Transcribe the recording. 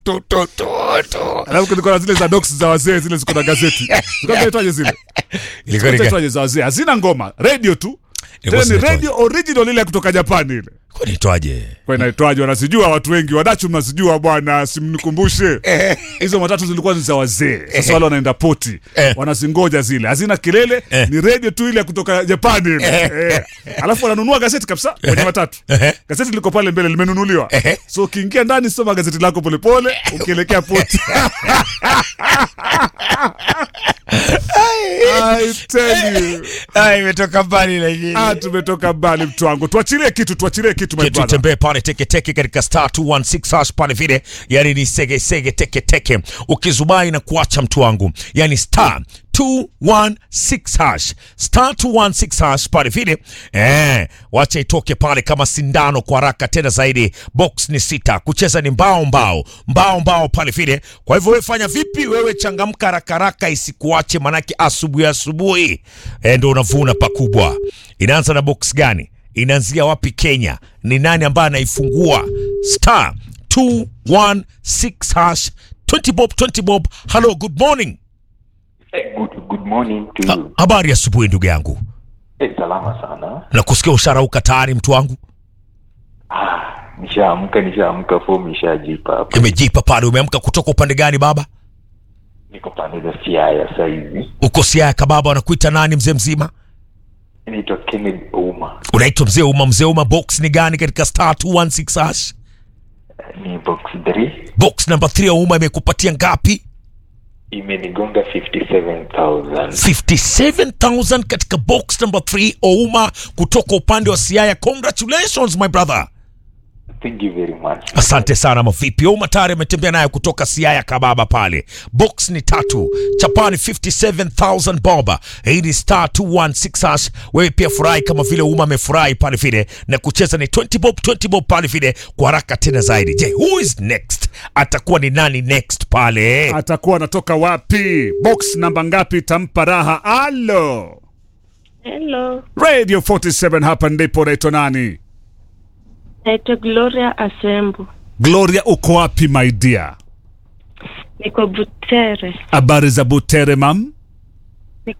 Alafu kulikuwa zile za docs za wazee zile ziko na gazeti. Zikaitwaje zile? Ilikuwa za wazee. Hazina ngoma, radio tu. Tena ni radio original ile kutoka Japan ile. Kwa inaitwaje? Kwa inaitwaje? Wanasijua watu wengi, wadachu mnasijua bwana, simnikumbushe. Hizo matatu zilikuwa ni za wazee. Sasa wale wanaenda poti, wanazingoja zile. Hazina kelele, ni radio tu ile kutoka Japan ile. Alafu wananunua gazeti kabisa kwenye matatu. Gazeti liko pale mbele limenunuliwa. So ukiingia ndani soma gazeti lako polepole, ukielekea poti. I tell you. Imetoka mbali lakini. Tumetoka mbali mtu wangu. Tuachilie kitu my brother. Tutembee pale teke katika star 216 hash pale vile. Yani ni sege teke. Ukizubai na kuacha mtu wangu. Yani star 216 hash. Star 216 hash pale vile. Wacha itoke pale kama sindano kwa haraka tena zaidi. Box ni 6. Kucheza ni mbao pale vile. Kwa hivyo wewe fanya vipi? Wewe changamka haraka isikuache, manake asubuhi ndio unavuna pakubwa. Inaanza na box gani? Inaanzia wapi Kenya? Ni nani ambaye anaifungua? Star 216 hash. 20 bob. Hello, good morning. Good morning to you. Habari asubuhi ndugu yangu. Salama sana. Na kusikia usharauka tayari mtu wangu. Nishaamka fomu nishajipa hapa. Imejipa pale. Umeamka kutoka upande gani baba? Niko pande za Siaya sasa hivi. Uko Siaya kababa, wanakuita nani mzee mzima? Naitwa Kennedy Ouma. Unaitwa mzee Ouma. Box ni gani katika star 216 hash? Ni box 3. Box number 3 ya Ouma imekupatia ngapi? Imenigonga 57,000. 57,000 katika box number 3 Ouma kutoka upande wa Siaya. Congratulations my brother. Thank you very much. Asante sana mavipi. Ouma tayari ametembea naye kutoka Siaya kababa pale. Box ni 3. Chapani 57,000 boba. Hii ni star 216 hash. Wewe pia furahi kama vile Ouma amefurahi pale vile. Na kucheza ni 20 bob pale vile kwa haraka tena zaidi. Je, who is next? Atakuwa ni nani next pale? Atakuwa anatoka wapi? Box namba ngapi tampa raha? Hello. Radio 47 hapa ndipo. Naitwa nani? Naitwa Gloria Asembu. Gloria, uko wapi my dear? Niko Butere. Habari za Butere mam?